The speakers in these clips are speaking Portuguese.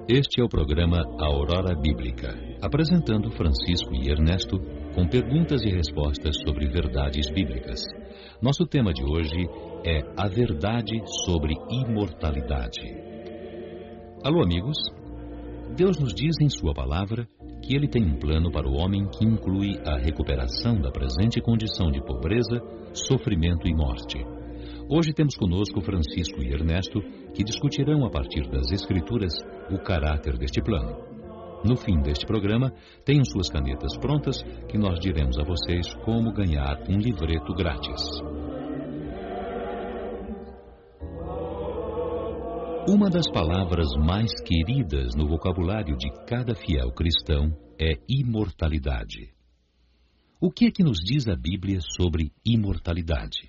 Este é o programa Aurora Bíblica, apresentando Francisco e Ernesto com perguntas e respostas sobre verdades bíblicas. Nosso tema de hoje é a verdade sobre imortalidade. Alô, amigos? Deus nos diz em sua palavra que Ele tem um plano para o homem que inclui a recuperação da presente condição de pobreza, sofrimento e morte. Hoje temos conosco Francisco e Ernesto, que discutirão a partir das Escrituras o caráter deste plano. No fim deste programa, tenham suas canetas prontas que nós diremos a vocês como ganhar um livreto grátis. Uma das palavras mais queridas no vocabulário de cada fiel cristão é imortalidade. O que é que nos diz a Bíblia sobre imortalidade?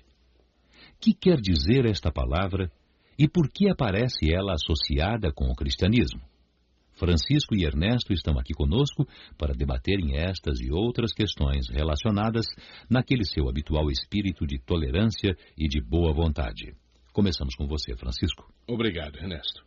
O que quer dizer esta palavra e por que aparece ela associada com o cristianismo? Francisco e Ernesto estão aqui conosco para debaterem estas e outras questões relacionadas naquele seu habitual espírito de tolerância e de boa vontade. Começamos com você, Francisco. Obrigado, Ernesto.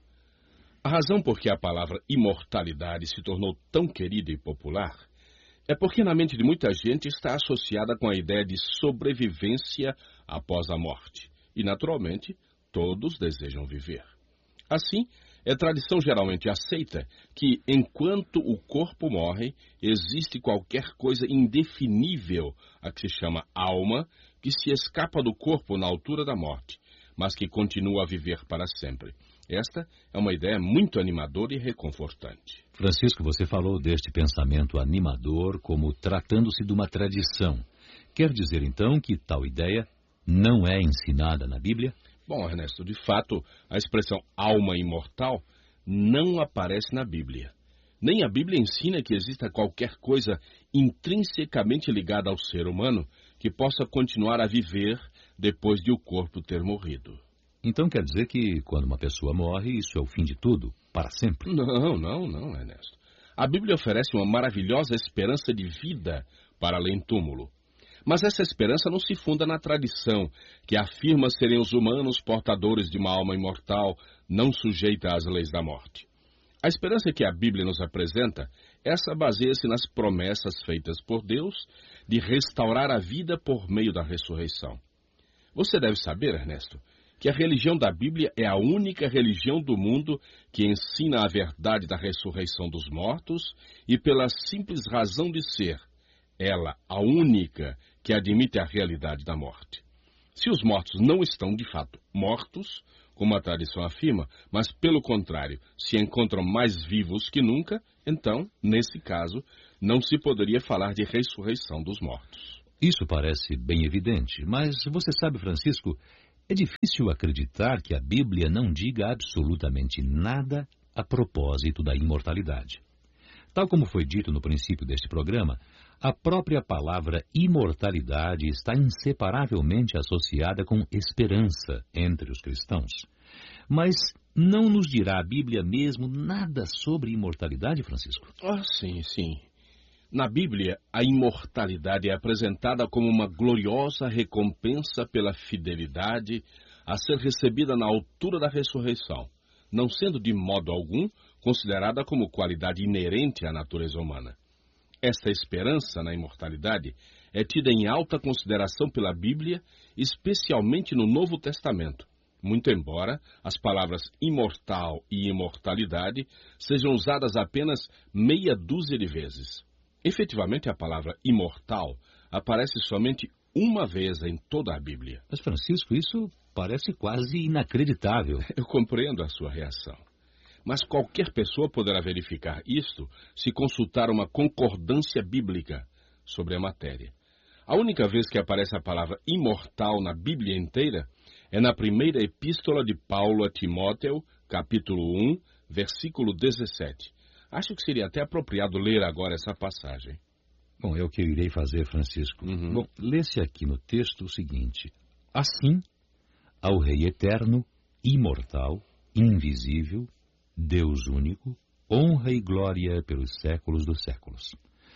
A razão por que a palavra imortalidade se tornou tão querida e popular é porque na mente de muita gente está associada com a ideia de sobrevivência após a morte. E, naturalmente, todos desejam viver. Assim, é tradição geralmente aceita que, enquanto o corpo morre, existe qualquer coisa indefinível, a que se chama alma, que se escapa do corpo na altura da morte, mas que continua a viver para sempre. Esta é uma ideia muito animadora e reconfortante. Francisco, você falou deste pensamento animador como tratando-se de uma tradição. Quer dizer, então, que tal ideia não é ensinada na Bíblia? Bom, Ernesto, de fato, a expressão alma imortal não aparece na Bíblia. Nem a Bíblia ensina que exista qualquer coisa intrinsecamente ligada ao ser humano que possa continuar a viver depois de o corpo ter morrido. Então quer dizer que quando uma pessoa morre, isso é o fim de tudo, para sempre? Não, Ernesto. A Bíblia oferece uma maravilhosa esperança de vida para além túmulo. Mas essa esperança não se funda na tradição, que afirma serem os humanos portadores de uma alma imortal, não sujeita às leis da morte. A esperança que a Bíblia nos apresenta, essa baseia-se nas promessas feitas por Deus de restaurar a vida por meio da ressurreição. Você deve saber, Ernesto, que a religião da Bíblia é a única religião do mundo que ensina a verdade da ressurreição dos mortos e, pela simples razão de ser, ela a única que admite a realidade da morte. Se os mortos não estão, de fato, mortos, como a tradição afirma, mas, pelo contrário, se encontram mais vivos que nunca, então, nesse caso, não se poderia falar de ressurreição dos mortos. Isso parece bem evidente, mas você sabe, Francisco, é difícil acreditar que a Bíblia não diga absolutamente nada a propósito da imortalidade. Tal como foi dito no princípio deste programa, a própria palavra imortalidade está inseparavelmente associada com esperança entre os cristãos. Mas não nos dirá a Bíblia mesmo nada sobre imortalidade, Francisco? Sim. Na Bíblia, a imortalidade é apresentada como uma gloriosa recompensa pela fidelidade a ser recebida na altura da ressurreição, não sendo de modo algum considerada como qualidade inerente à natureza humana. Esta esperança na imortalidade é tida em alta consideração pela Bíblia, especialmente no Novo Testamento, muito embora as palavras imortal e imortalidade sejam usadas apenas meia dúzia de vezes. Efetivamente, a palavra imortal aparece somente uma vez em toda a Bíblia. Mas, Francisco, isso parece quase inacreditável. Eu compreendo a sua reação. Mas qualquer pessoa poderá verificar isto se consultar uma concordância bíblica sobre a matéria. A única vez que aparece a palavra imortal na Bíblia inteira é na primeira epístola de Paulo a Timóteo, capítulo 1, versículo 17. Acho que seria até apropriado ler agora essa passagem. Bom, é o que eu irei fazer, Francisco. Bom, lê-se aqui no texto o seguinte: assim, ao Rei eterno, imortal, invisível, Deus único, honra e glória pelos séculos dos séculos.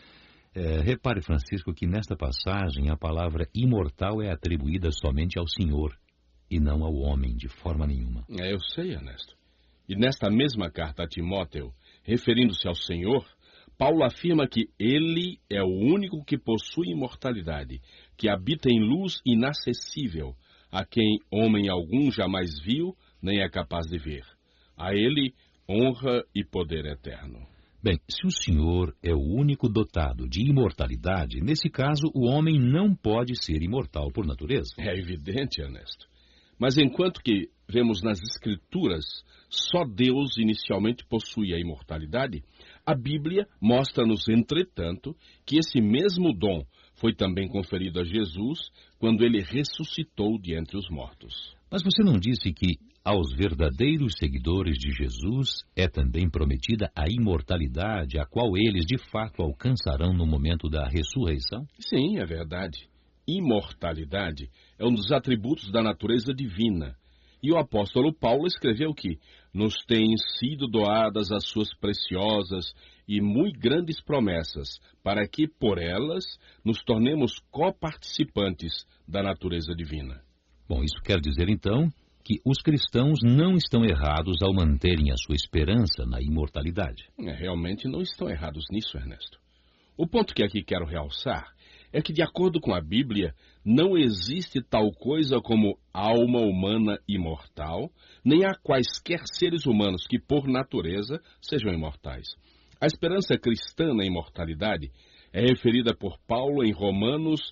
Repare, Francisco, que nesta passagem a palavra imortal é atribuída somente ao Senhor e não ao homem, de forma nenhuma. Eu sei, Ernesto. E nesta mesma carta a Timóteo, Referindo-se ao Senhor, Paulo afirma que Ele é o único que possui imortalidade, que habita em luz inacessível, a quem homem algum jamais viu, nem é capaz de ver. A Ele, honra e poder eterno. Bem, se o Senhor é o único dotado de imortalidade, nesse caso o homem não pode ser imortal por natureza. É evidente, Ernesto. Mas enquanto que vemos nas Escrituras só Deus inicialmente possui a imortalidade, a Bíblia mostra-nos, entretanto, que esse mesmo dom foi também conferido a Jesus quando ele ressuscitou de entre os mortos. Mas você não disse que aos verdadeiros seguidores de Jesus é também prometida a imortalidade, a qual eles de fato alcançarão no momento da ressurreição? Sim, é verdade. Imortalidade é um dos atributos da natureza divina. E o apóstolo Paulo escreveu que nos têm sido doadas as suas preciosas e muito grandes promessas, para que, por elas, nos tornemos coparticipantes da natureza divina. Bom, isso quer dizer, então, que os cristãos não estão errados ao manterem a sua esperança na imortalidade. Realmente não estão errados nisso, Ernesto. O ponto que aqui quero realçar é que, de acordo com a Bíblia, não existe tal coisa como alma humana imortal, nem há quaisquer seres humanos que, por natureza, sejam imortais. A esperança cristã na imortalidade é referida por Paulo em Romanos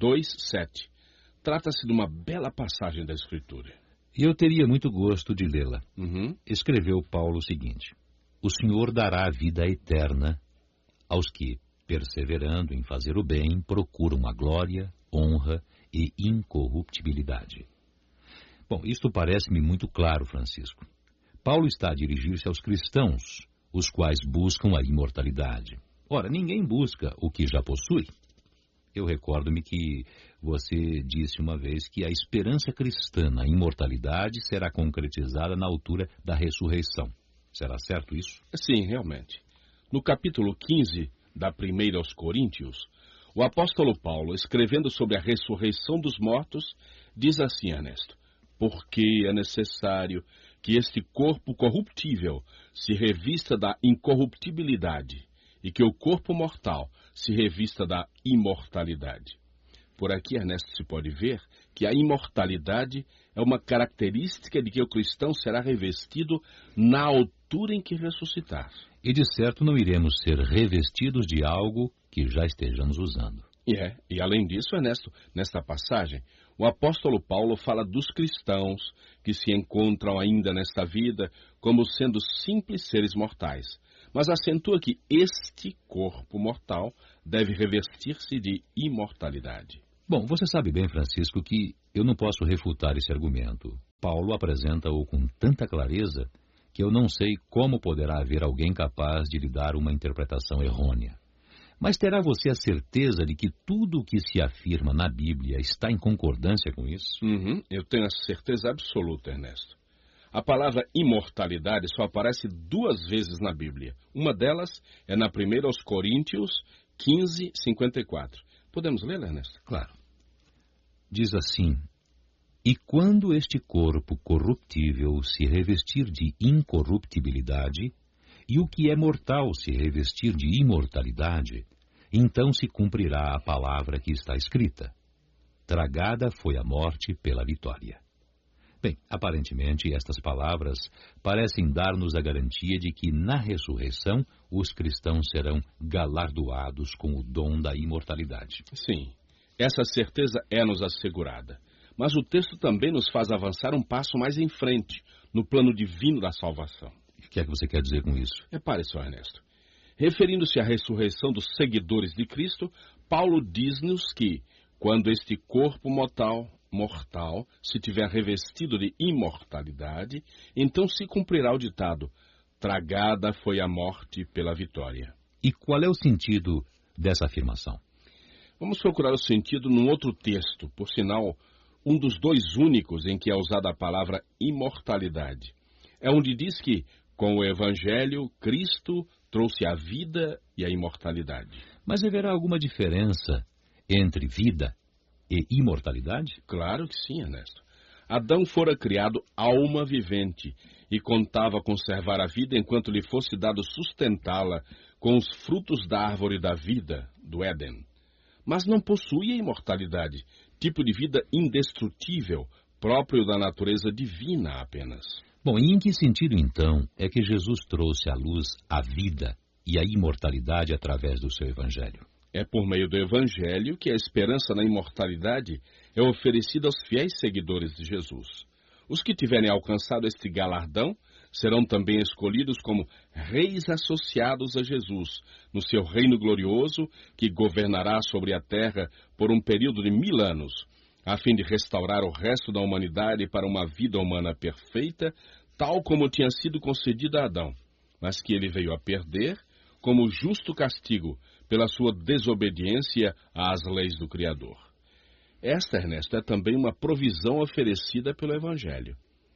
2:7. Trata-se de uma bela passagem da Escritura. E eu teria muito gosto de lê-la. Escreveu Paulo o seguinte: o Senhor dará a vida eterna aos que, perseverando em fazer o bem, procuram a glória, honra e incorruptibilidade. Bom, isto parece-me muito claro, Francisco. Paulo está a dirigir-se aos cristãos, os quais buscam a imortalidade. Ora, ninguém busca o que já possui. Eu recordo-me que você disse uma vez que a esperança cristã na imortalidade será concretizada na altura da ressurreição. Será certo isso? Sim, realmente. No capítulo 15 da 1 aos Coríntios, o apóstolo Paulo, escrevendo sobre a ressurreição dos mortos, diz assim, Ernesto: porque é necessário que este corpo corruptível se revista da incorruptibilidade e que o corpo mortal se revista da imortalidade. Por aqui, Ernesto, se pode ver que a imortalidade é uma característica de que o cristão será revestido na altura em que ressuscitar. E de certo não iremos ser revestidos de algo que já estejamos usando. E além disso, Ernesto, nesta passagem, o apóstolo Paulo fala dos cristãos que se encontram ainda nesta vida como sendo simples seres mortais, mas acentua que este corpo mortal deve revestir-se de imortalidade. Bom, você sabe bem, Francisco, que eu não posso refutar esse argumento. Paulo apresenta-o com tanta clareza que eu não sei como poderá haver alguém capaz de lhe dar uma interpretação errônea. Mas terá você a certeza de que tudo o que se afirma na Bíblia está em concordância com isso? Eu tenho a certeza absoluta, Ernesto. A palavra imortalidade só aparece 2 vezes na Bíblia. Uma delas é na 1 aos Coríntios 15:54. Podemos ler, Ernesto? Claro. Diz assim: e quando este corpo corruptível se revestir de incorruptibilidade, e o que é mortal se revestir de imortalidade, então se cumprirá a palavra que está escrita: tragada foi a morte pela vitória. Bem, aparentemente estas palavras parecem dar-nos a garantia de que na ressurreição os cristãos serão galardoados com o dom da imortalidade. Sim, essa certeza é-nos assegurada. Mas o texto também nos faz avançar um passo mais em frente, no plano divino da salvação. O que é que você quer dizer com isso? Repare só, Ernesto. Referindo-se à ressurreição dos seguidores de Cristo, Paulo diz-nos que, quando este corpo mortal se tiver revestido de imortalidade, então se cumprirá o ditado: tragada foi a morte pela vitória. E qual é o sentido dessa afirmação? Vamos procurar o sentido num outro texto, por sinal, um dos 2 únicos em que é usada a palavra imortalidade. É onde diz que, com o Evangelho, Cristo trouxe a vida e a imortalidade. Mas haverá alguma diferença entre vida e imortalidade? Claro que sim, Ernesto. Adão fora criado alma vivente, e contava conservar a vida enquanto lhe fosse dado sustentá-la com os frutos da árvore da vida, do Éden. Mas não possuía imortalidade, tipo de vida indestrutível, próprio da natureza divina apenas. Bom, e em que sentido, então, é que Jesus trouxe à luz a vida e a imortalidade através do seu Evangelho? É por meio do Evangelho que a esperança na imortalidade é oferecida aos fiéis seguidores de Jesus. Os que tiverem alcançado este galardão serão também escolhidos como reis associados a Jesus, no seu reino glorioso, que governará sobre a terra por um período de 1000 anos, a fim de restaurar o resto da humanidade para uma vida humana perfeita, tal como tinha sido concedida a Adão, mas que ele veio a perder como justo castigo pela sua desobediência às leis do Criador. Esta, Ernesto, é também uma provisão oferecida pelo Evangelho.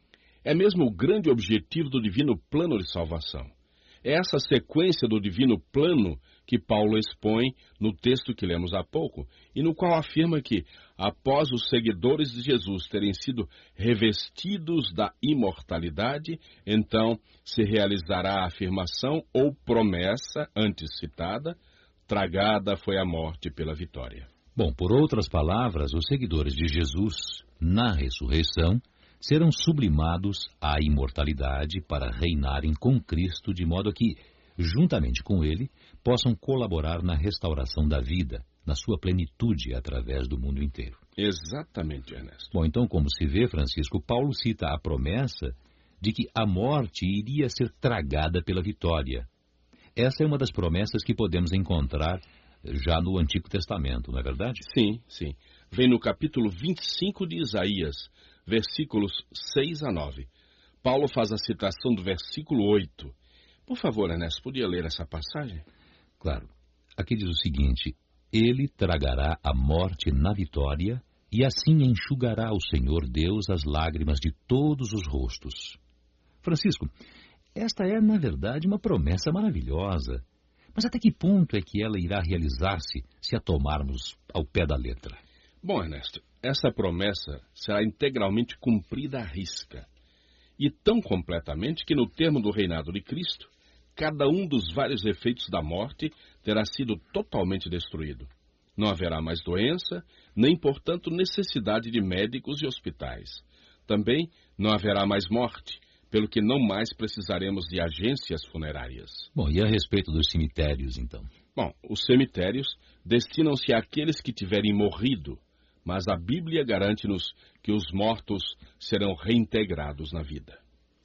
É mesmo o grande objetivo do divino plano de salvação. É essa sequência do divino plano que Paulo expõe no texto que lemos há pouco, e no qual afirma que, após os seguidores de Jesus terem sido revestidos da imortalidade, então se realizará a afirmação ou promessa antes citada: tragada foi a morte pela vitória. Bom, por outras palavras, os seguidores de Jesus, na ressurreição, serão sublimados à imortalidade para reinarem com Cristo, de modo que, juntamente com Ele, possam colaborar na restauração da vida, na sua plenitude, através do mundo inteiro. Exatamente, Ernesto. Bom, então, como se vê, Francisco, Paulo cita a promessa de que a morte iria ser tragada pela vitória. Essa é uma das promessas que podemos encontrar já no Antigo Testamento, não é verdade? Sim, sim. Vem no capítulo 25 de Isaías, versículos 6 a 9. Paulo faz a citação do versículo 8. Por favor, Ernesto, podia ler essa passagem? Claro. Aqui diz o seguinte: Ele tragará a morte na vitória, e assim enxugará o Senhor Deus as lágrimas de todos os rostos. Francisco, esta é, na verdade, uma promessa maravilhosa. Mas até que ponto é que ela irá realizar-se se a tomarmos ao pé da letra? Bom, Ernesto, essa promessa será integralmente cumprida à risca. E tão completamente que, no termo do reinado de Cristo, cada um dos vários efeitos da morte terá sido totalmente destruído. Não haverá mais doença, nem, portanto, necessidade de médicos e hospitais. Também não haverá mais morte, pelo que não mais precisaremos de agências funerárias. Bom, e a respeito dos cemitérios, então? Bom, os cemitérios destinam-se àqueles que tiverem morrido, mas a Bíblia garante-nos que os mortos serão reintegrados na vida.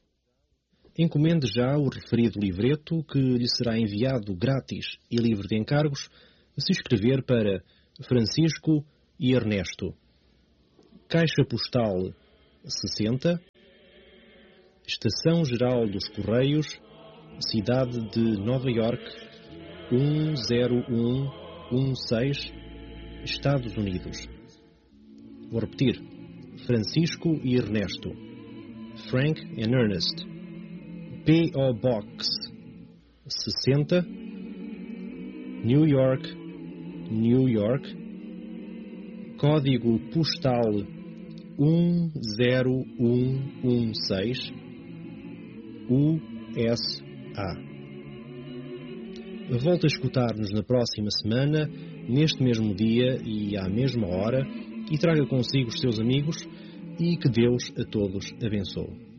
Encomende já o referido livreto, que lhe será enviado grátis e livre de encargos, se escrever para Francisco e Ernesto. Caixa Postal 60, Estação Geral dos Correios, Cidade de Nova York, 10116, Estados Unidos. Vou repetir. Francisco e Ernesto. Frank and Ernest. P.O. Box 60, New York, New York. Código postal 10116, USA. Volte a escutar-nos na próxima semana, neste mesmo dia e à mesma hora, e traga consigo os seus amigos, e que Deus a todos abençoe.